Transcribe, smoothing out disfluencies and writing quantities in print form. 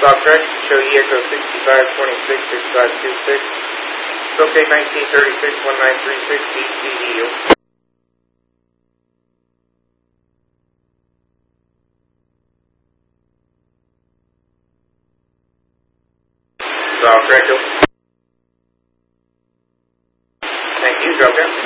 Bob correct. Show Echo 6526 6526. Locate 1936 1936 DCEU. Bob correct. Thank you. Drop down.